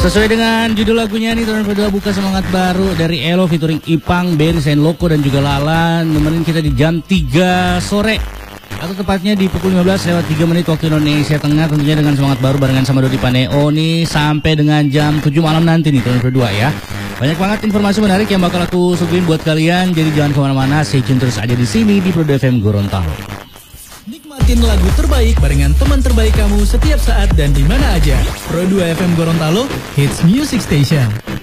Sesuai dengan judul lagunya nih, tahun kedua buka semangat baru dari Elo featuring Ipang, Berry, Sain Loko dan juga Lalan. Nemenin kita di jam 3 sore atau tepatnya di pukul 15:03 waktu Indonesia Tengah, tentunya dengan semangat baru barengan sama Dodi Paneo nih sampai dengan jam 7 malam nanti nih tahun kedua ya. Banyak banget informasi menarik yang bakal aku suguhin buat kalian, jadi jangan kemana-mana, stay tune terus aja di sini di Pro FM Gorontalo. Nikmatin lagu terbaik barengan teman terbaik kamu setiap saat dan di mana aja. Pro 2 FM Gorontalo, Hits Music Station.